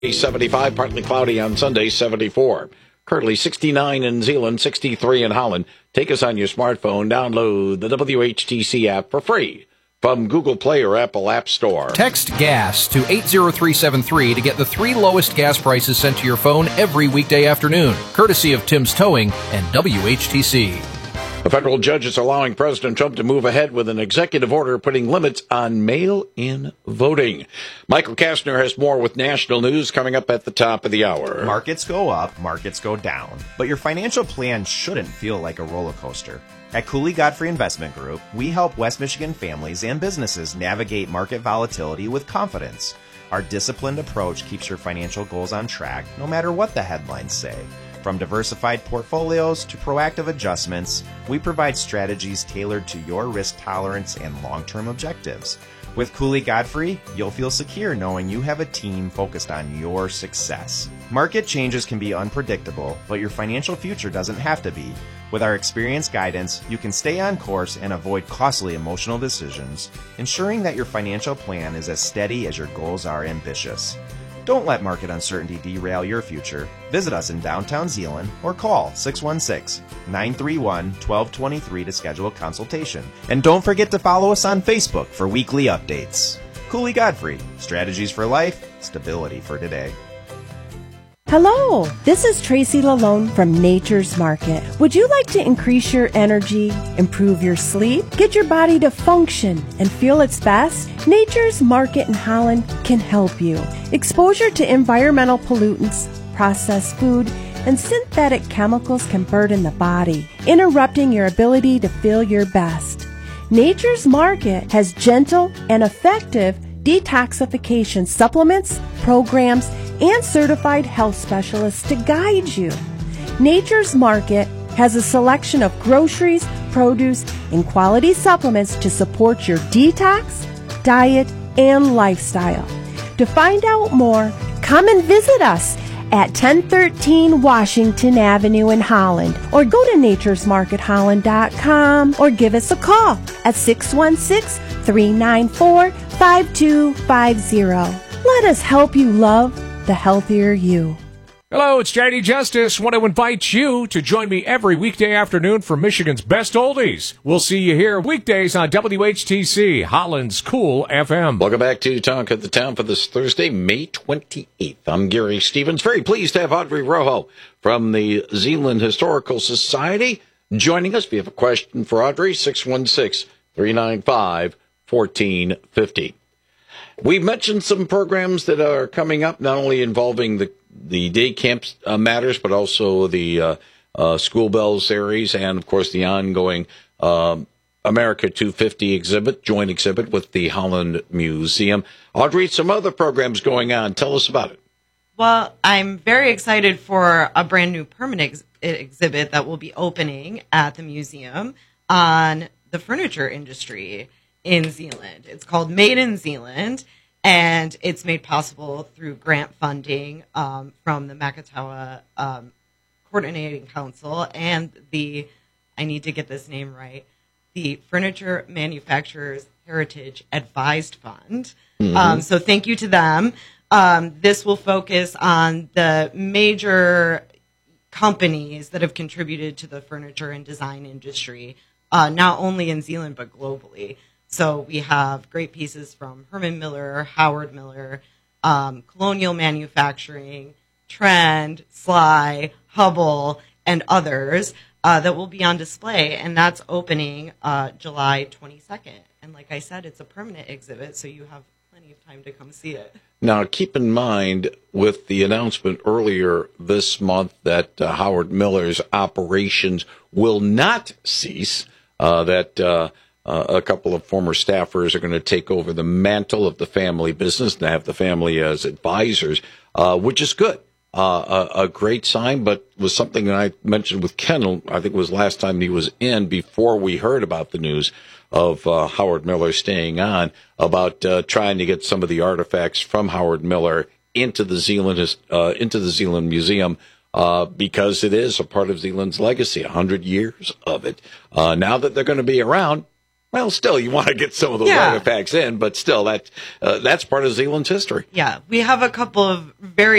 75, partly cloudy on Sunday, 74. Currently 69 in Zeeland, 63 in Holland. Take us on your smartphone. Download the WHTC app for free from Google Play or Apple App Store. Text GAS to 80373 to get the 3 lowest gas prices sent to your phone every weekday afternoon, courtesy of Tim's Towing and WHTC. A federal judge is allowing President Trump to move ahead with an executive order putting limits on mail-in voting. Michael Kastner has more with national news coming up at the top of the hour. Markets go up, markets go down, but your financial plan shouldn't feel like a roller coaster. At Cooley Godfrey Investment Group, we help West Michigan families and businesses navigate market volatility with confidence. Our disciplined approach keeps your financial goals on track, no matter what the headlines say. From diversified portfolios to proactive adjustments, we provide strategies tailored to your risk tolerance and long-term objectives. With Cooley Godfrey, you'll feel secure knowing you have a team focused on your success. Market changes can be unpredictable, but your financial future doesn't have to be. With our experienced guidance, you can stay on course and avoid costly emotional decisions, ensuring that your financial plan is as steady as your goals are ambitious. Don't let market uncertainty derail your future. Visit us in downtown Zeeland or call 616-931-1223 to schedule a consultation. And don't forget to follow us on Facebook for weekly updates. Cooley Godfrey, strategies for life, stability for today. Hello, this is Tracy Lalone from Nature's Market. Would you like to increase your energy, improve your sleep, get your body to function and feel its best? Nature's Market in Holland can help you. Exposure to environmental pollutants, processed food, and synthetic chemicals can burden the body, interrupting your ability to feel your best. Nature's Market has gentle and effective detoxification supplements, programs, and certified health specialists to guide you. Nature's Market has a selection of groceries, produce, and quality supplements to support your detox, diet, and lifestyle. To find out more, come and visit us at 1013 Washington Avenue in Holland, or go to naturesmarketholland.com or give us a call at 616-394-5250. Let us help you love the healthier you. Hello, it's JD Justice. Want to invite you to join me every weekday afternoon for Michigan's Best Oldies. We'll see you here weekdays on WHTC, Holland's Cool FM. Welcome back to Talk of the Town for this Thursday, May 28th. I'm Gary Stevens. Very pleased to have Audrey Rojo from the Zeeland Historical Society joining us. If you have a question for Audrey, 616-395-1450. We've mentioned some programs that are coming up, not only involving the day camp matters, but also the School Bell series and, of course, the ongoing America 250 exhibit, joint exhibit with the Holland Museum. Audrey, some other programs going on. Tell us about it. Well, I'm very excited for a brand new permanent exhibit that will be opening at the museum on the furniture industry in Zeeland. It's called Made in Zeeland, and it's made possible through grant funding from the Makatawa Coordinating Council and the, I need to get this name right, the Furniture Manufacturers Heritage Advised Fund. Mm-hmm. So thank you to them. This will focus on the major companies that have contributed to the furniture and design industry, not only in Zeeland, but globally. So we have great pieces from Herman Miller, Howard Miller, Colonial Manufacturing, Trend, Sly, Hubble, and others that will be on display. And that's opening July 22nd. And like I said, it's a permanent exhibit, so you have plenty of time to come see it. Now, keep in mind with the announcement earlier this month that Howard Miller's operations will not cease, a couple of former staffers are going to take over the mantle of the family business and have the family as advisors, which is good. A great sign, but was something that I mentioned with Ken, I think it was last time he was in, before we heard about the news of Howard Miller staying on, about trying to get some of the artifacts from Howard Miller into the Zeeland Museum, because it is a part of Zeeland's legacy, 100 years of it. Now that they're going to be around, Well, still, you want to get some of those artifacts in, but still, that's part of Zeeland's history. Yeah, we have a couple of very